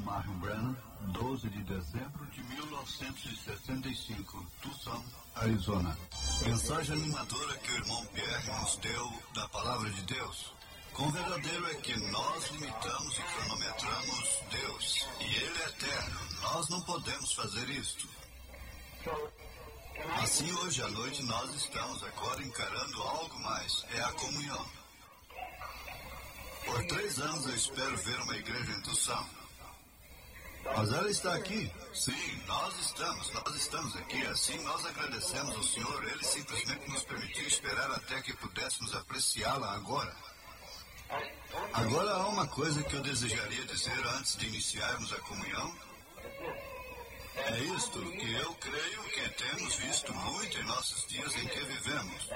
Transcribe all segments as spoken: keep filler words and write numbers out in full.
Marion Brennan, doze de dezembro de mil novecentos e sessenta e cinco, Tucson, Arizona. Mensagem animadora que o irmão Pierre nos deu da Palavra de Deus. Quão verdadeiro é que nós limitamos e cronometramos Deus, e Ele é eterno. Nós não podemos fazer isto. Assim, hoje à noite, nós estamos agora encarando algo mais, é a comunhão. Por três anos eu espero ver uma igreja em Tucson. Mas ela está aqui. Sim, nós estamos, nós estamos aqui. Assim, nós agradecemos ao Senhor. Ele simplesmente nos permitiu esperar até que pudéssemos apreciá-la agora. Agora há uma coisa que eu desejaria dizer antes de iniciarmos a comunhão. É isto que eu creio que temos visto muito em nossos dias em que vivemos.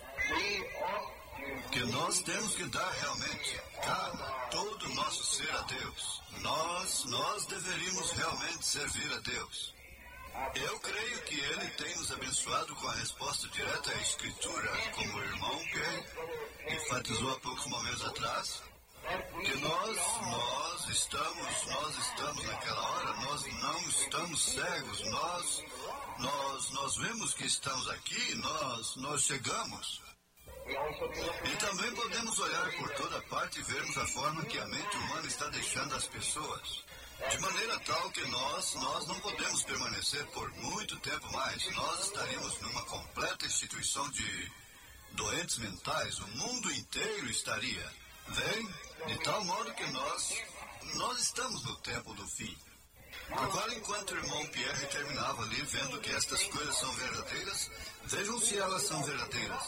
Que nós temos que dar realmente cada, todo o nosso ser a Deus. Nós, nós deveríamos realmente servir a Deus. Eu creio que Ele tem nos abençoado com a resposta direta à Escritura, como o irmão que enfatizou há poucos momentos atrás, que nós, nós estamos, nós estamos naquela hora, nós não estamos cegos, nós, nós, nós vemos que estamos aqui, nós, nós chegamos. E também podemos olhar por toda parte e vermos a forma que a mente humana está deixando as pessoas. De maneira tal que nós, nós não podemos permanecer por muito tempo mais. Nós estaríamos numa completa instituição de doentes mentais. O mundo inteiro estaria. Vem, de tal modo que nós, nós estamos no tempo do fim. Agora, enquanto o irmão Pierre terminava ali, vendo que estas coisas são verdadeiras, vejam se elas são verdadeiras.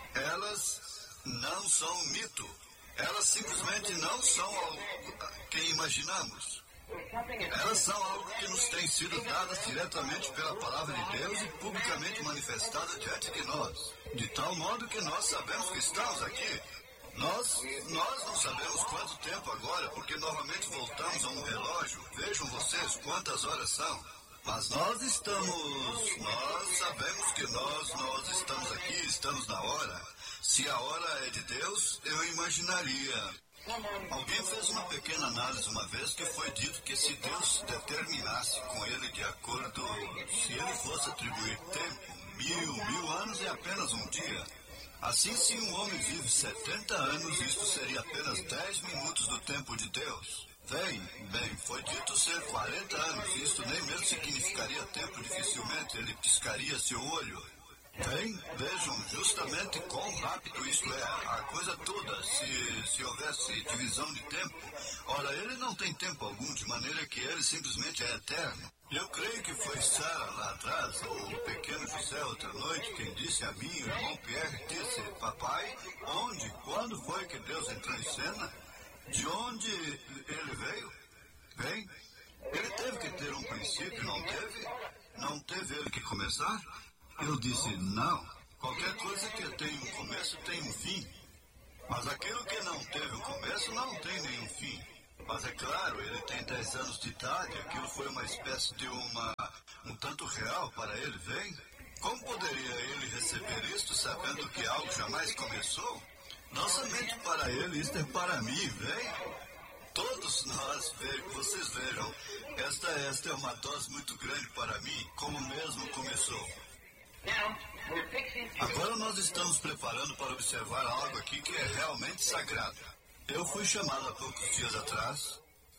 Elas não são um mito. Elas simplesmente não são algo que imaginamos. Elas são algo que nos tem sido dadas diretamente pela Palavra de Deus e publicamente manifestadas diante de nós. De tal modo que nós sabemos que estamos aqui. Nós, nós não sabemos quanto tempo agora, porque novamente voltamos a um relógio. Vejam vocês quantas horas são. Mas nós estamos, nós sabemos que nós, nós estamos aqui, estamos na hora. Se a hora é de Deus, eu imaginaria. Alguém fez uma pequena análise uma vez que foi dito que se Deus determinasse com ele de acordo, se ele fosse atribuir tempo, mil, mil anos é apenas um dia. Assim, se um homem vive setenta anos, isto seria apenas dez minutos do tempo de Deus. Bem, bem, foi dito ser quarenta anos, isto nem mesmo significaria tempo, dificilmente ele piscaria seu olho. Bem, vejam justamente quão rápido isto é, a coisa toda, se, se houvesse divisão de tempo. Ora, ele não tem tempo algum, de maneira que ele simplesmente é eterno. Eu creio que foi Sara lá atrás, ou o pequeno José outra noite, quem disse a mim, o irmão Pierre disse, papai, onde, quando foi que Deus entrou em cena? De onde ele veio? Bem, ele teve que ter um princípio, não teve? Não teve ele que começar? Eu disse, não. Qualquer coisa que tem um começo tem um fim. Mas aquilo que não teve um começo não tem nenhum fim. Mas é claro, ele tem dez anos de idade, aquilo foi uma espécie de uma, um tanto real para ele, vem? Como poderia ele receber isto sabendo que algo jamais começou? Não somente para ele, isto é para mim, vem? Todos nós, vocês vejam, esta, esta é uma dose muito grande para mim, como mesmo começou. Agora nós estamos preparando para observar algo aqui que é realmente sagrado. Eu fui chamado há poucos dias atrás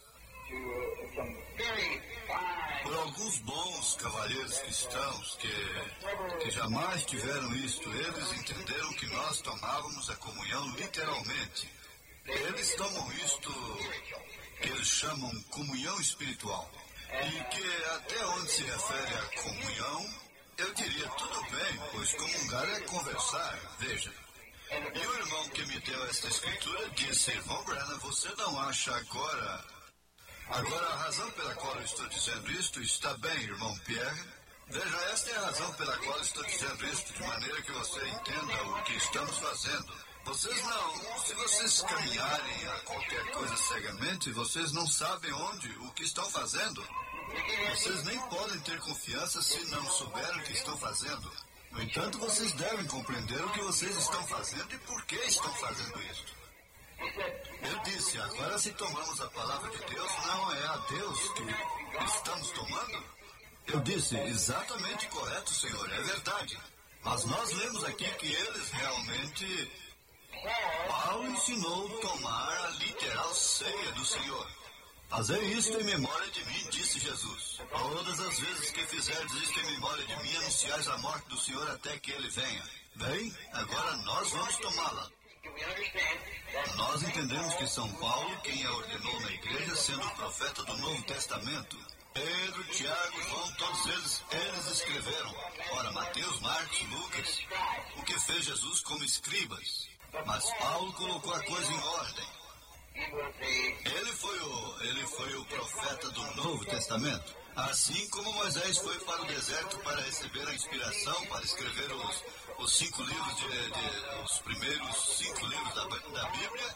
por alguns bons cavalheiros cristãos que, que jamais tiveram isto. Eles entenderam que nós tomávamos a comunhão literalmente. Eles tomam isto que eles chamam comunhão espiritual. E que até onde se refere à comunhão, eu diria tudo bem, pois comungar é conversar, veja. E o irmão que me deu esta escritura disse, irmão Brennan, você não acha agora... Agora, a razão pela qual eu estou dizendo isto está bem, irmão Pierre. Veja, esta é a razão pela qual eu estou dizendo isto, de maneira que você entenda o que estamos fazendo. Vocês não... Se vocês caminharem a qualquer coisa cegamente, vocês não sabem onde, o que estão fazendo. Vocês nem podem ter confiança se não souberem o que estão fazendo. No entanto, vocês devem compreender o que vocês estão fazendo e por que estão fazendo isto. Eu disse, agora se tomamos a palavra de Deus, não é a Deus que estamos tomando? Eu disse, exatamente correto, Senhor, é verdade. Mas nós lemos aqui que eles realmente... Paulo ensinou tomar a literal ceia do Senhor. Fazei isto em memória de mim, disse Jesus. Todas as vezes que fizerdes isto em memória de mim, anunciais a morte do Senhor até que ele venha. Bem, agora nós vamos tomá-la. Nós entendemos que São Paulo, quem a ordenou na igreja, sendo o profeta do Novo Testamento. Pedro, Tiago, João, todos eles, eles escreveram. Ora, Mateus, Marcos, Lucas, o que fez Jesus como escribas. Mas Paulo colocou a coisa em ordem. Ele foi o, ele foi o profeta do Novo Testamento. Assim como Moisés foi para o deserto para receber a inspiração para escrever os, os cinco livros, de, de, os primeiros cinco livros da, da Bíblia.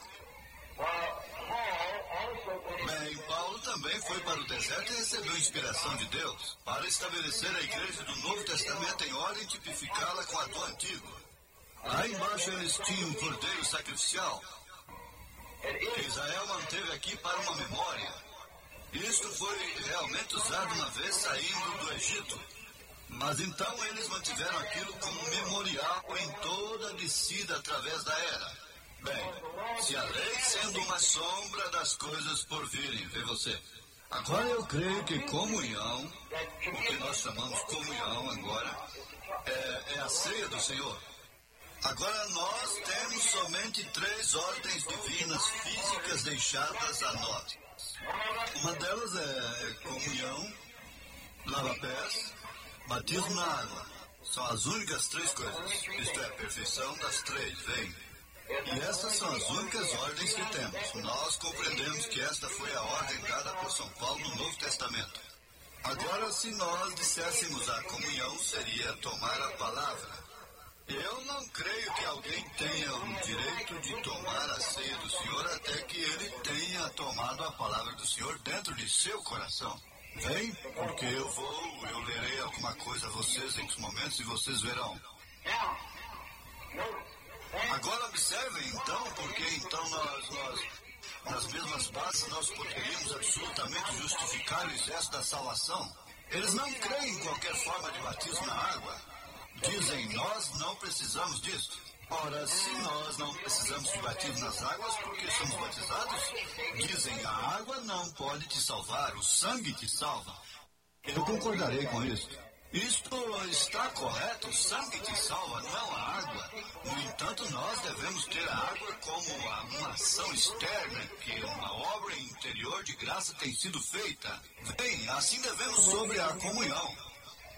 Bem, Paulo também foi para o deserto e recebeu inspiração de Deus para estabelecer a igreja do Novo Testamento em ordem e tipificá-la com a do Antigo. Lá embaixo eles tinham um cordeiro sacrificial que Israel manteve aqui para uma memória. Isto foi realmente usado uma vez saindo do Egito. Mas então eles mantiveram aquilo como memorial em toda a descida através da era. Bem, se a lei sendo uma sombra das coisas por virem, vê você. Agora eu creio que comunhão, o que nós chamamos comunhão agora, é, é a ceia do Senhor. Agora nós temos somente três ordens divinas físicas deixadas a nós. Uma delas é comunhão, lava-pés, batismo na água. São as únicas três coisas. Isto é, a perfeição das três, vem. E essas são as únicas ordens que temos. Nós compreendemos que esta foi a ordem dada por São Paulo no Novo Testamento. Agora, se nós disséssemos a comunhão, seria tomar a palavra. Eu não creio que alguém tenha o direito de tomar a ceia do Senhor até que ele tenha tomado a palavra do Senhor dentro de seu coração. Vem, porque eu vou, eu lerei alguma coisa a vocês em alguns momentos e vocês verão. Agora observem então, porque então nós, nós nas mesmas bases, nós poderíamos absolutamente justificar o exército da salvação. Eles não creem em qualquer forma de batismo na água. Dizem, nós não precisamos disso. Ora, se nós não precisamos de batismo nas águas, porque somos batizados, dizem, a água não pode te salvar, o sangue te salva. Eu concordarei com isso. Isto está correto, o sangue te salva, não a água. No entanto, nós devemos ter a água como uma ação externa, que uma obra interior de graça tem sido feita. Bem, assim devemos sobre a comunhão.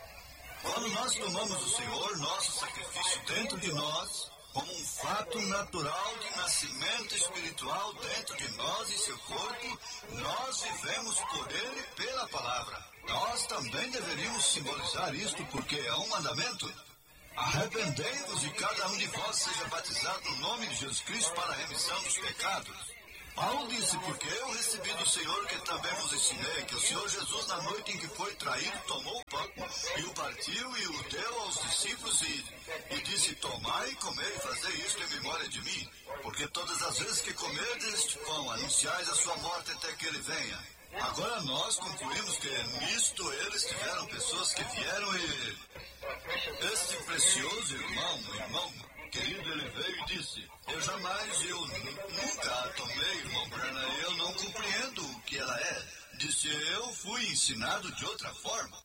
Quando nós tomamos o Senhor, nosso sacrifício dentro de nós, como um fato natural de nascimento espiritual dentro de nós e seu corpo, nós vivemos por Ele pela palavra. Nós também deveríamos simbolizar isto porque é um mandamento. Arrependei-vos e cada um de vós seja batizado no nome de Jesus Cristo para a remissão dos pecados. Paulo disse, porque eu recebi do Senhor que também vos ensinei, que o Senhor Jesus, na noite em que foi traído, tomou o pão, e o partiu e o deu aos discípulos, e, e disse, tomai e comei, e fazei isto em memória de mim, porque todas as vezes que comerdes este pão, anunciais a sua morte até que ele venha. Agora nós concluímos que nisto eles tiveram pessoas que vieram e... Este precioso irmão, irmão, querido, ele veio e disse, eu jamais, eu nunca a tomei, irmão Branham, eu não compreendo o que ela é. Disse, eu fui ensinado de outra forma.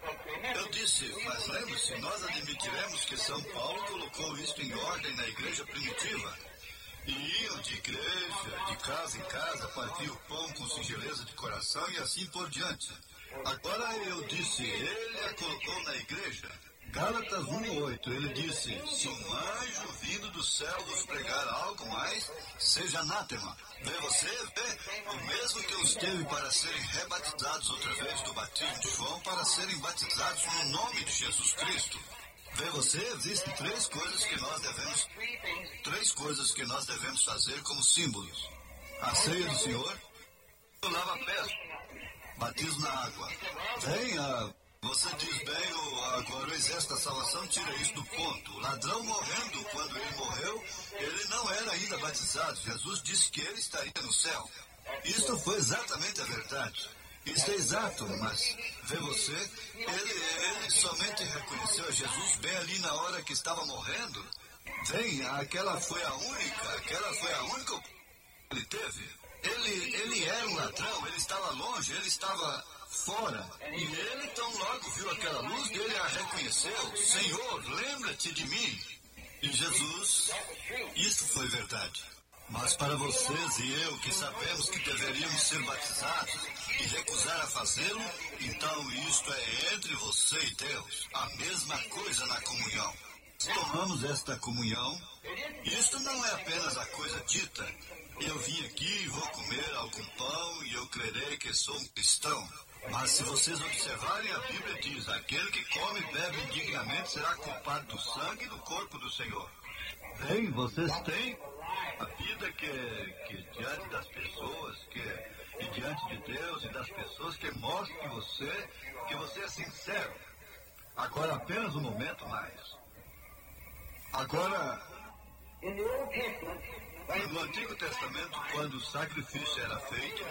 Eu disse, mas lembre-se, nós admitiremos que São Paulo colocou isto em ordem na igreja primitiva. E iam de igreja, de casa em casa, partiam o pão com singeleza de coração e assim por diante. Agora eu disse, ele a colocou na igreja. Gálatas um, oito, ele disse, se um anjo vindo do céu vos pregar algo mais, seja anátema. Vê você, vê, o mesmo que os teve para serem rebatizados outra vez do batismo de João, para serem batizados no nome de Jesus Cristo. Vê você, existem três coisas que nós devemos, três coisas que nós devemos fazer como símbolos. A ceia do Senhor, o lava-pés, batismo na água. Vem, a... Você diz bem, o, agora o exército da salvação tira isso do ponto. O ladrão morrendo, quando ele morreu, ele não era ainda batizado. Jesus disse que ele estaria no céu. Isto foi exatamente a verdade. Isso é exato, mas vê você, ele, ele somente reconheceu a Jesus bem ali na hora que estava morrendo. Bem, aquela foi a única, aquela foi a única que ele teve. Ele, ele era um ladrão, ele estava longe, ele estava fora. E ele tão logo viu aquela luz, ele a reconheceu. Senhor, lembra-te de mim. E Jesus, isso foi verdade. Mas para vocês e eu, que sabemos que deveríamos ser batizados e recusar a fazê-lo, então isto é entre você e Deus, a mesma coisa na comunhão. Se tomamos esta comunhão, isto não é apenas a coisa dita. Eu vim aqui e vou comer algum pão e eu crerei que sou um cristão. Mas se vocês observarem, a Bíblia diz, aquele que come e bebe indignamente será culpado do sangue e do corpo do Senhor. Bem, vocês têm a vida que, que diante das pessoas, que, e diante de Deus e das pessoas, que mostra que você, que você é sincero. Agora apenas um momento mais. Agora, no Antigo Testamento, quando o sacrifício era feito,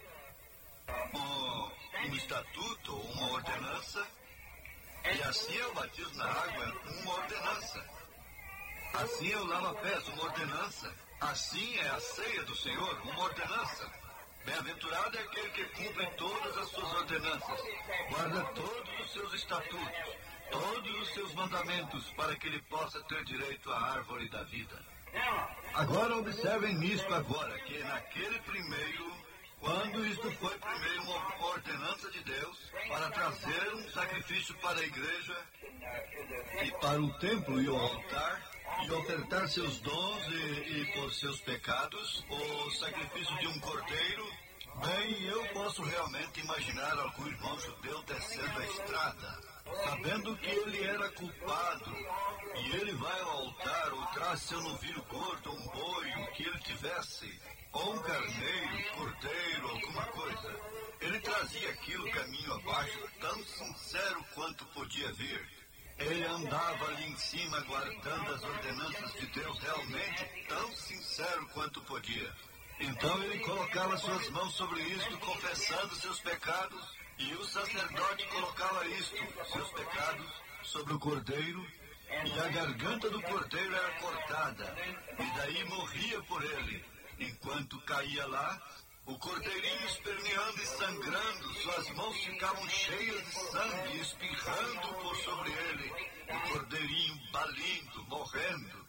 um, um estatuto ou uma ordenança, e assim é o batismo na água, uma ordenança. Assim é o lava-pés, uma ordenança. Assim é a ceia do Senhor, uma ordenança. Bem-aventurado é aquele que cumpre todas as suas ordenanças, guarda todos os seus estatutos, todos os seus mandamentos, para que ele possa ter direito à árvore da vida. Agora observem nisto agora, que naquele primeiro, quando isto foi primeiro uma ordenança de Deus, para trazer um sacrifício para a igreja e para o templo e o altar, e ofertar seus dons e, e por seus pecados, o sacrifício de um cordeiro, bem, eu posso realmente imaginar algum irmão judeu descendo a estrada, sabendo que ele era culpado, e ele vai ao altar ou traz seu novilho gordo, um boi, o que ele tivesse, ou um carneiro, cordeiro, alguma coisa. Ele trazia aquilo caminho abaixo, tão sincero quanto podia vir. Ele andava ali em cima guardando as ordenanças de Deus realmente tão sincero quanto podia. Então ele colocava suas mãos sobre isto, confessando seus pecados, e o sacerdote colocava isto, seus pecados, sobre o cordeiro, e a garganta do cordeiro era cortada, e daí morria por ele. Enquanto caía lá, o cordeirinho esperneando e sangrando, suas mãos ficavam cheias de sangue, espirrando por sobre ele, o cordeirinho balindo, morrendo.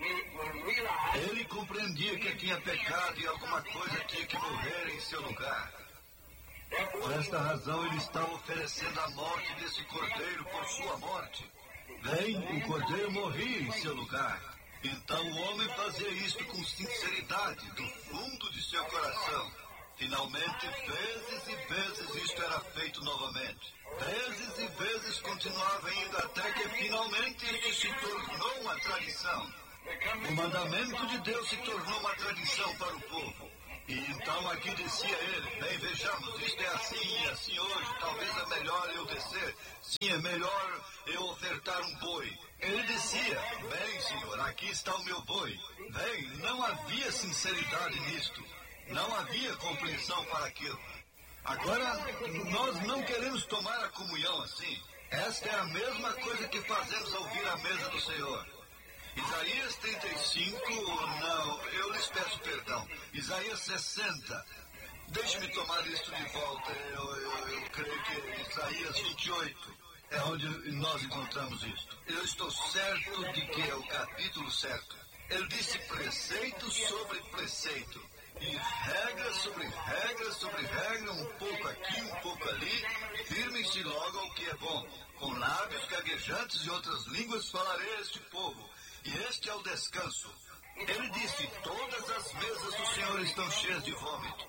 Ele compreendia que tinha pecado e alguma coisa tinha que morrer em seu lugar. Por esta razão ele estava oferecendo a morte desse cordeiro por sua morte. Bem, o cordeiro morria em seu lugar. Então o homem fazia isto com sinceridade, do fundo de seu coração. Finalmente, vezes e vezes isto era feito novamente. Vezes e vezes continuava indo até que finalmente isso se tornou uma tradição. O mandamento de Deus se tornou uma tradição para o povo. E então aqui dizia ele, bem, vejamos, isto é assim e assim hoje, talvez é melhor eu descer, sim, é melhor eu ofertar um boi. Ele dizia, bem, senhor, aqui está o meu boi. Bem, não havia sinceridade nisto, não havia compreensão para aquilo. Agora, nós não queremos tomar a comunhão assim. Esta é a mesma coisa que fazemos ao vir à mesa do Senhor. Isaías trinta e cinco, não, eu lhes peço perdão. Isaías sessenta, deixe-me tomar isto de volta. Eu, eu, eu creio que Isaías vinte e oito é onde nós encontramos isto. Eu estou certo de que é o capítulo certo. Ele disse preceito sobre preceito, e regra sobre regra sobre regra, um pouco aqui, um pouco ali, firmem-se logo ao que é bom. Com lábios gaguejantes e outras línguas falarei a este povo. E este é o descanso. Ele disse, todas as mesas do Senhor estão cheias de vômito.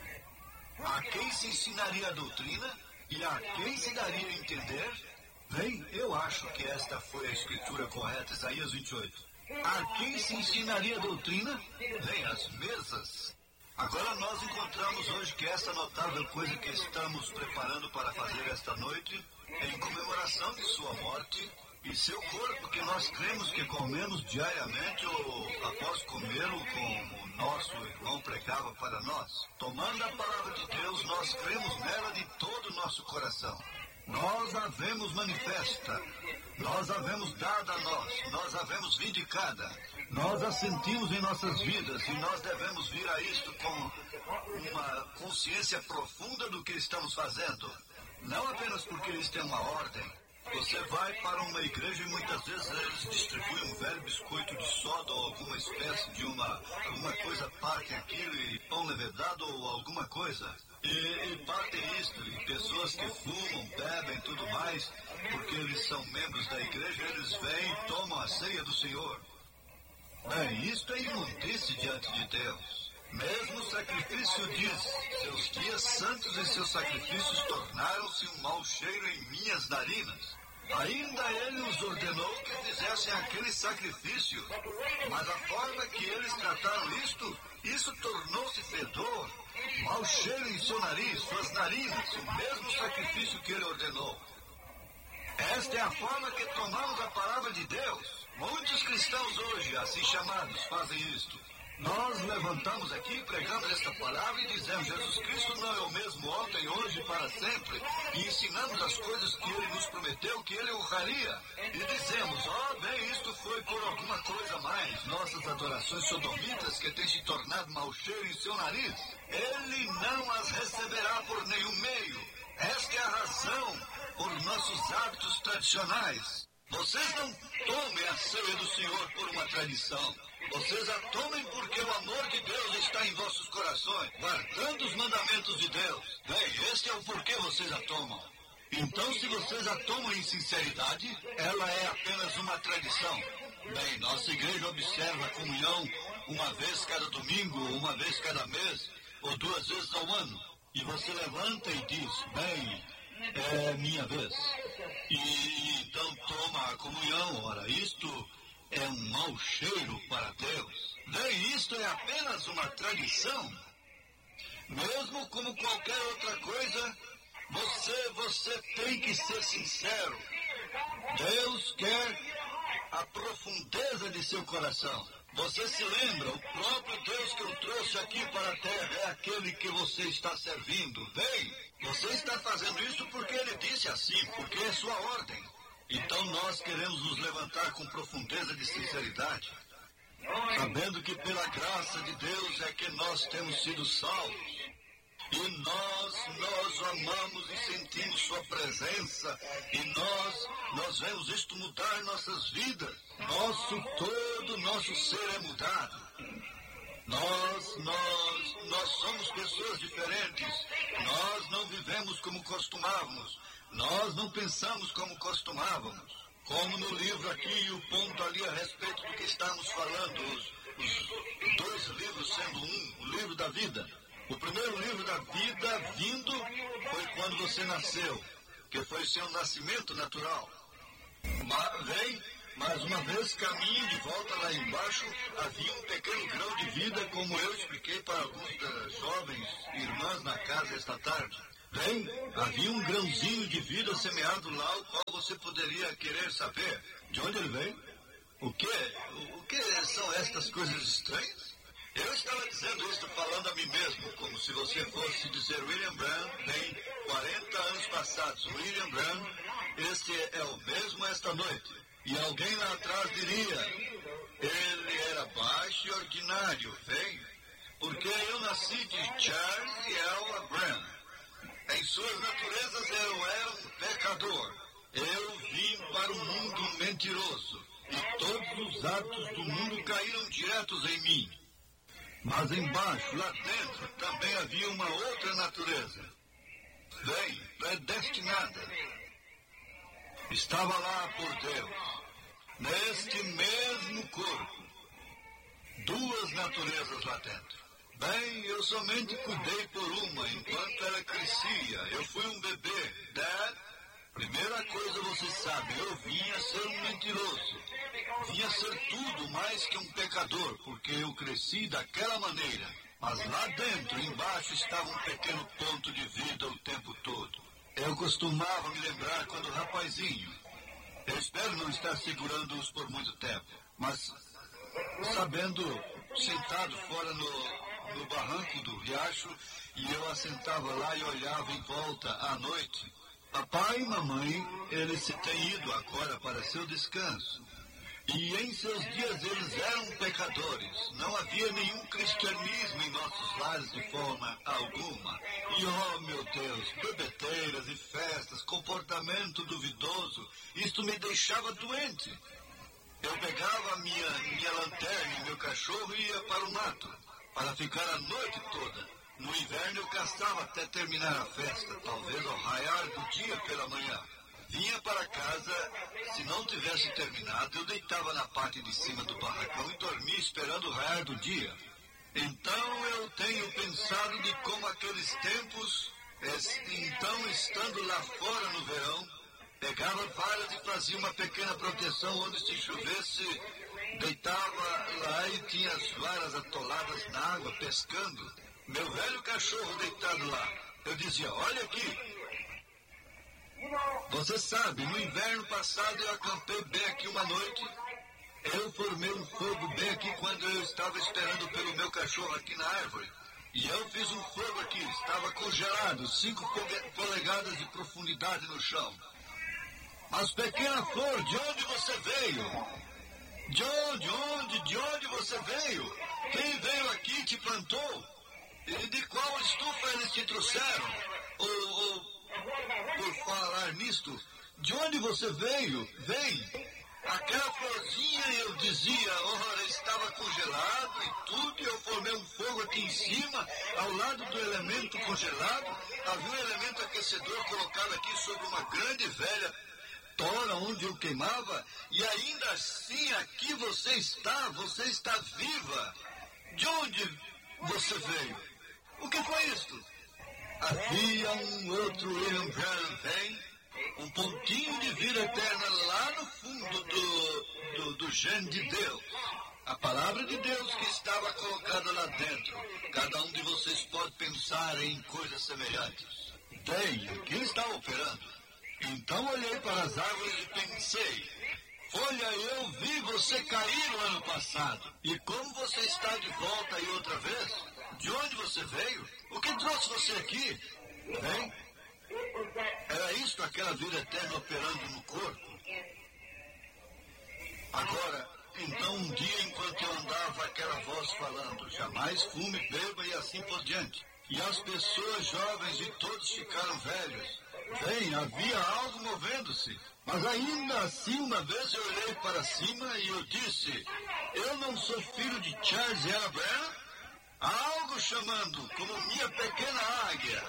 A quem se ensinaria a doutrina? E a quem se daria a entender? Bem, eu acho que esta foi a escritura correta, Isaías vinte e oito. A quem se ensinaria a doutrina? Bem, as mesas. Agora nós encontramos hoje que essa notável coisa que estamos preparando para fazer esta noite em comemoração de sua morte, e seu corpo que nós cremos que comemos diariamente ou após comê-lo como o nosso irmão pregava para nós. Tomando a palavra de Deus, nós cremos nela de todo o nosso coração. Nós a vemos manifesta, nós a vemos dada a nós, nós a vemos vindicada, nós a sentimos em nossas vidas e nós devemos vir a isto com uma consciência profunda do que estamos fazendo. Não apenas porque eles têm uma ordem. Você vai para uma igreja e muitas vezes eles distribuem um velho biscoito de soda ou alguma espécie de uma, alguma coisa, partem aquilo e pão levedado ou alguma coisa. E, e partem isto, e pessoas que fumam, bebem tudo mais, porque eles são membros da igreja, eles vêm e tomam a ceia do Senhor. Bem, isto é imundice diante de Deus. Mesmo o sacrifício diz, seus dias santos e seus sacrifícios tornaram-se um mau cheiro em minhas narinas. Ainda ele os ordenou que fizessem aquele sacrifício, mas a forma que eles trataram isto, isso tornou-se fedor, mau cheiro em seu nariz, suas narinas, o mesmo sacrifício que ele ordenou. Esta é a forma que tomamos a palavra de Deus. Muitos cristãos hoje, assim chamados, fazem isto. Nós levantamos aqui, pregamos esta palavra e dizemos, Jesus Cristo não é o mesmo ontem, hoje e para sempre. E ensinamos as coisas que Ele nos prometeu, que Ele honraria. E dizemos, ó, oh, bem, isto foi por alguma coisa a mais. Nossas adorações sodomitas que têm se tornado mau cheiro em seu nariz. Ele não as receberá por nenhum meio. Esta é a razão por nossos hábitos tradicionais. Vocês não tomem a ceia do Senhor por uma tradição. Vocês a tomem porque o amor de Deus está em vossos corações, guardando os mandamentos de Deus. Bem, este é o porquê vocês a tomam. Então, se vocês a tomam em sinceridade, ela é apenas uma tradição. Bem, nossa igreja observa a comunhão uma vez cada domingo, uma vez cada mês, ou duas vezes ao ano. E você levanta e diz, bem, é minha vez. E então toma a comunhão. Ora, isto é um mau cheiro para Deus. Bem, isto é apenas uma tradição. Mesmo como qualquer outra coisa, você, você tem que ser sincero. Deus quer a profundeza de seu coração. Você se lembra, o próprio Deus que o trouxe aqui para a terra é aquele que você está servindo. Bem, você está fazendo isso porque ele disse assim, porque é sua ordem. Então nós queremos nos levantar com profundeza de sinceridade, sabendo que pela graça de Deus é que nós temos sido salvos. E nós, nós amamos e sentimos sua presença, e nós, nós vemos isto mudar nossas vidas. Nosso todo, nosso ser é mudado. Nós, nós, nós somos pessoas diferentes. Nós não vivemos como costumávamos. Nós não pensamos como costumávamos. Como no livro aqui, e o ponto ali a respeito do que estamos falando, os, os dois livros sendo um, o livro da vida. O primeiro livro da vida vindo foi quando você nasceu, que foi seu nascimento natural. Mas, vem, mais uma vez, caminho de volta lá embaixo, havia um pequeno grão de vida, como eu expliquei para alguns das jovens irmãs na casa esta tarde. Bem, havia um grãozinho de vida semeado lá, o qual você poderia querer saber de onde ele veio. O que? O, o que são estas coisas estranhas? Eu estava dizendo isso, falando a mim mesmo, como se você fosse dizer William Branham, bem, quarenta anos passados. William Branham, este é o mesmo esta noite. E alguém lá atrás diria, ele era baixo e ordinário, bem, porque eu nasci de Charles e Ella Branham. Em suas naturezas eu era um pecador. Eu vim para o mundo mentiroso, e todos os hábitos do mundo caíram diretos em mim. Mas embaixo, lá dentro, também havia uma outra natureza. Bem, predestinada. Estava lá por Deus, neste mesmo corpo. Duas naturezas lá dentro. Bem, eu somente cuidei por uma enquanto ela crescia. Eu fui um bebê. Dad, primeira coisa você sabe, eu vinha ser um mentiroso. Vinha ser tudo mais que um pecador, porque eu cresci daquela maneira. Mas lá dentro, embaixo, estava um pequeno ponto de vida o tempo todo. Eu costumava me lembrar quando rapazinho. Eu espero não estar segurando-os por muito tempo, mas sabendo, sentado fora no, no barranco do riacho, e eu assentava lá e olhava em volta à noite. Papai e mamãe, eles se têm ido agora para seu descanso. E em seus dias eles eram pecadores. Não havia nenhum cristianismo em nossos lares de forma alguma. E, oh meu Deus, bebedeiras e festas, comportamento duvidoso, isto me deixava doente. Eu pegava a minha, minha lanterna e meu cachorro e ia para o mato, para ficar a noite toda. No inverno eu caçava até terminar a festa, talvez ao raiar do dia pela manhã. Vinha para casa, se não tivesse terminado, eu deitava na parte de cima do barracão e dormia esperando o raiar do dia. Então eu tenho pensado de como aqueles tempos, então estando lá fora no verão, pegava varas e fazia uma pequena proteção onde se chovesse, deitava lá e tinha as varas atoladas na água, pescando. Meu velho cachorro deitado lá, eu dizia, olha aqui. Você sabe, no inverno passado eu acampei bem aqui uma noite. Eu formei um fogo bem aqui quando eu estava esperando pelo meu cachorro aqui na árvore. E eu fiz um fogo aqui, estava congelado, cinco polegadas de profundidade no chão. Mas pequena flor, de onde você veio? De onde, onde, de onde você veio? Quem veio aqui e te plantou? E de qual estufa eles te trouxeram? Ou... ou por falar nisto, de onde você veio? Vem. Aquela florzinha, eu dizia, ora, estava congelado e tudo, e eu formei um fogo aqui em cima, ao lado do elemento congelado, havia um elemento aquecedor colocado aqui sobre uma grande velha tora onde eu queimava, e ainda assim aqui você está, você está viva. De onde você veio? O que foi isto? Havia um outro William Branham, bem, um pontinho de vida eterna lá no fundo do, do, do gene de Deus. A palavra de Deus que estava colocada lá dentro. Cada um de vocês pode pensar em coisas semelhantes. Bem, aquilo estava operando. Então olhei para as árvores e pensei, olha, eu vi você cair no ano passado. E como você está de volta aí outra vez? De onde você veio? O que trouxe você aqui? Bem, era isto, aquela vida eterna operando no corpo. Agora, então um dia, enquanto eu andava, aquela voz falando, jamais fume, beba e assim por diante. E as pessoas jovens e todos ficaram velhos. Bem, havia algo movendo-se. Mas ainda assim, uma vez eu olhei para cima e eu disse, eu não sou filho de Charles e Ella Branham? Há algo chamando, como minha pequena águia.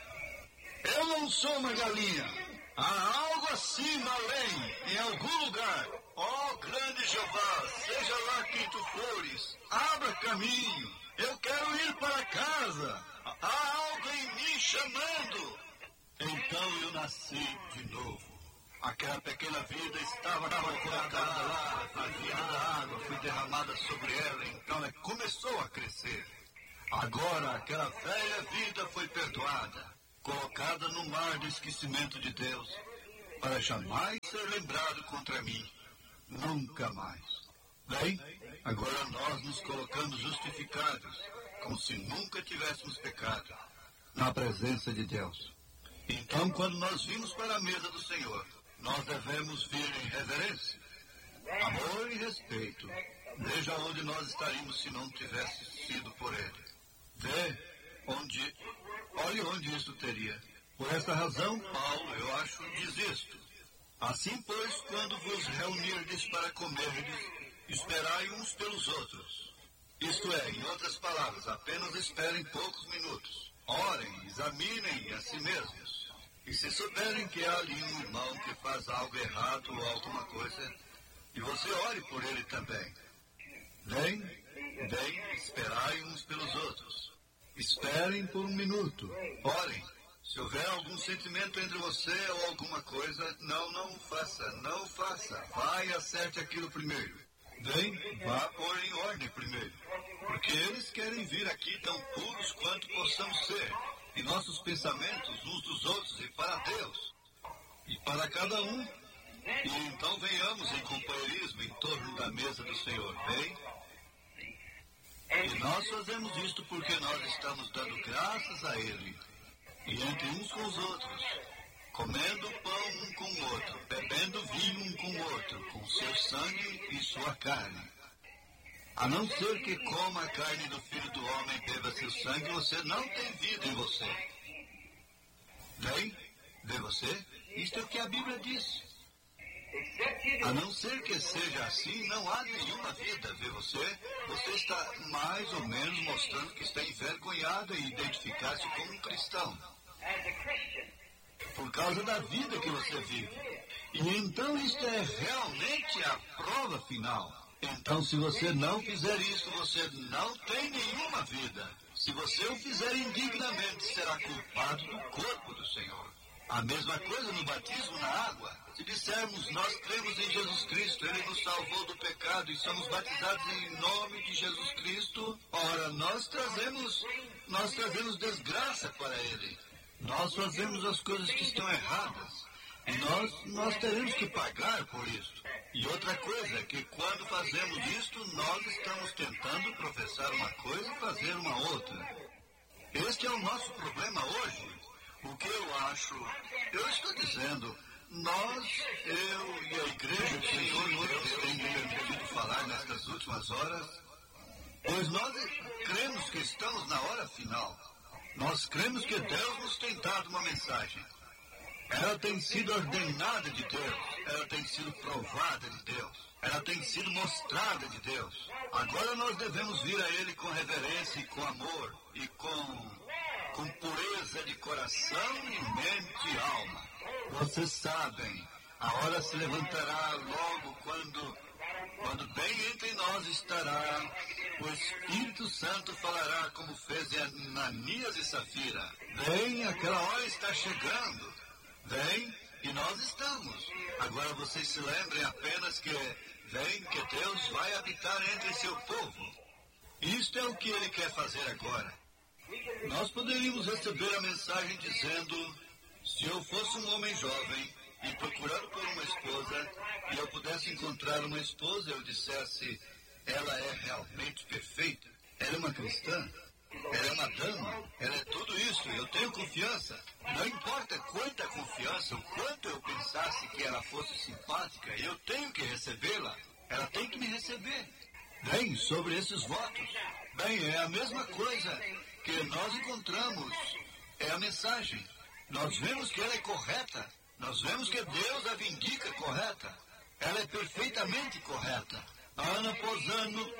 Eu não sou uma galinha. Há algo acima, além, em algum lugar. Ó oh, grande Jeová, seja lá quem tu fores, abra caminho. Eu quero ir para casa. Há algo em mim chamando. Então eu nasci de novo. Aquela pequena vida estava colocada lá, a vida da água foi derramada sobre ela, então ela começou a crescer. Agora aquela velha vida foi perdoada, colocada no mar do esquecimento de Deus, para jamais ser lembrado contra mim, nunca mais. Bem, agora nós nos colocamos justificados, como se nunca tivéssemos pecado, na presença de Deus. Então, quando nós vimos para a mesa do Senhor, nós devemos vir em reverência, amor e respeito. Veja onde nós estaríamos se não tivesse sido por Ele. Vê onde, olhe onde isso teria. Por esta razão, Paulo, eu acho, diz isto. Assim, pois, quando vos reunirdes para comerdes, esperai uns pelos outros. Isto é, em outras palavras, apenas esperem poucos minutos. Orem, examinem a si mesmos. E se souberem que há ali um irmão que faz algo errado ou alguma coisa, e você ore por ele também. Vem, vem, esperai uns pelos outros. Esperem por um minuto. Orem. Se houver algum sentimento entre você ou alguma coisa, não, não faça, não faça. Vá e acerte aquilo primeiro. Vem, vá pôr em ordem primeiro. Porque eles querem vir aqui tão puros quanto possamos ser. e nossos pensamentos uns dos outros e para Deus, e para cada um. E então venhamos em companheirismo em torno da mesa do Senhor, bem? E nós fazemos isto porque nós estamos dando graças a Ele, e entre uns com os outros, comendo pão um com o outro, bebendo vinho um com o outro, com seu sangue e sua carne. A não ser que coma a carne do Filho do Homem e beba seu sangue, você não tem vida em você. Bem, vê você? Isto é o que a Bíblia diz. A não ser que seja assim, não há nenhuma vida, vê você? Você está mais ou menos mostrando que está envergonhado em identificar-se como um cristão. Por causa da vida que você vive. E então isto é realmente a prova final. Então, se você não fizer isso, você não tem nenhuma vida. Se você o fizer indignamente, será culpado do corpo do Senhor. A mesma coisa no batismo na água. Se dissermos, nós cremos em Jesus Cristo, Ele nos salvou do pecado e somos batizados em nome de Jesus Cristo, ora, nós trazemos, nós trazemos desgraça para Ele. Nós fazemos as coisas que estão erradas. E nós, nós teremos que pagar por isso. E outra coisa é que quando fazemos isto, nós estamos tentando professar uma coisa e fazer uma outra. Este é o nosso problema hoje. O que eu acho, eu estou dizendo, nós, eu e a igreja do Senhor, Deus tem me permitido falar nestas últimas horas, pois nós cremos que estamos na hora final. Nós cremos que Deus nos tem dado uma mensagem. Ela tem sido ordenada de Deus. Ela tem sido provada de Deus. Ela tem sido mostrada de Deus. Agora nós devemos vir a Ele com reverência e com amor e com, com pureza de coração e mente e alma. Vocês sabem, a hora se levantará logo quando, quando bem entre nós estará, o Espírito Santo falará como fez em Ananias e Safira. Bem, aquela hora está chegando. Vem, e nós estamos. Agora vocês se lembrem apenas que vem que Deus vai habitar entre seu povo. Isto é o que Ele quer fazer agora. Nós poderíamos receber a mensagem dizendo, se eu fosse um homem jovem e procurando por uma esposa, e eu pudesse encontrar uma esposa, eu dissesse, ela é realmente perfeita, ela é uma cristã, ela é uma dama, ela é tudo isso, eu tenho confiança. Não importa quanta confiança, o quanto eu pensasse que ela fosse simpática, eu tenho que recebê-la. Ela tem que me receber. Bem, sobre esses votos, bem, é a mesma coisa que nós encontramos, é a mensagem. Nós vemos que ela é correta, nós vemos que Deus a vindica correta. Ela é perfeitamente correta. Ano após ano,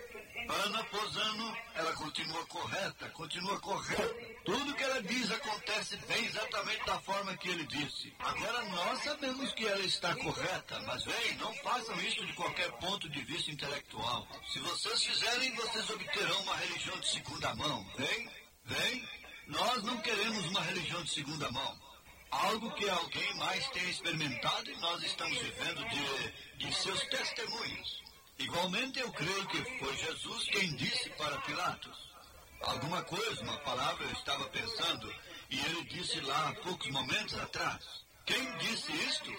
ano após ano, ela continua correta, continua correta. Tudo que ela diz acontece bem exatamente da forma que ele disse. Agora nós sabemos que ela está correta, mas bem, não façam isso de qualquer ponto de vista intelectual. Se vocês fizerem, vocês obterão uma religião de segunda mão. Vem, vem, nós não queremos uma religião de segunda mão. Algo que alguém mais tenha experimentado e nós estamos vivendo de, de seus testemunhos. Igualmente, eu creio que foi Jesus quem disse para Pilatos alguma coisa, uma palavra eu estava pensando, e ele disse lá há poucos momentos atrás. Quem disse isto?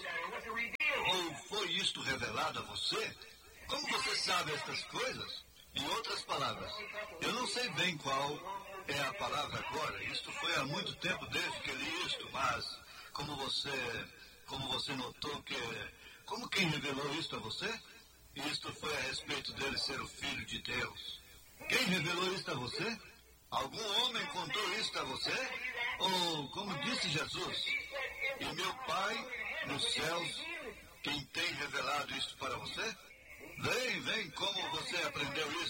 Ou foi isto revelado a você? Como você sabe estas coisas? Em outras palavras, eu não sei bem qual é a palavra agora. Isto foi há muito tempo desde que li isto, mas como você, como você notou que... Como quem revelou isto a você? Isto foi a respeito dele ser o Filho de Deus. Quem revelou isto a você? Algum homem contou isto a você? Ou, como disse Jesus, e meu Pai nos céus, quem tem revelado isto para você? Vem, vem, como você aprendeu isso?